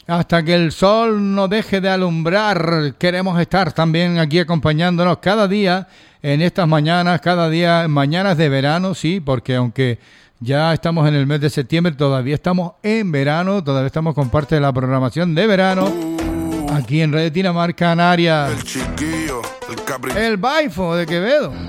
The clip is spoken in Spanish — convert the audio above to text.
Hasta que el sol no deje de alumbrar, queremos estar también aquí acompañándonos cada día en estas mañanas, cada día, mañanas de verano, sí, porque aunque ya estamos en el mes de septiembre, todavía estamos en verano, todavía estamos con parte de la programación de verano, aquí en Radio Tinamar Canarias. El chiquillo, el El Baifo de Quevedo.